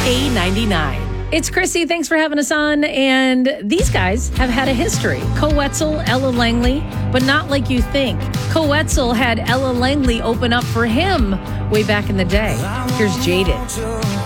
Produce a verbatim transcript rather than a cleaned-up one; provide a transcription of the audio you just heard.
A ninety-nine. It's Chrissy. Thanks for having us on. And these guys have had a history. Coetzel, Ella Langley, but not like you think. Coetzel had Ella Langley open up for him way back in the day. Here's Jaded.